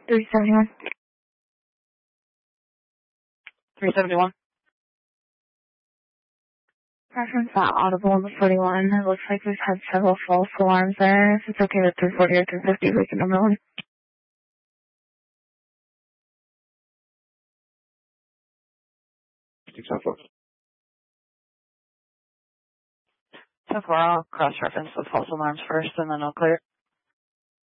371. 371. Reference not audible on the 41. It looks like we've had several false alarms there. If it's okay with 340 or 350, we can number one. So far, I'll cross-reference the false alarms first, and then I'll clear it.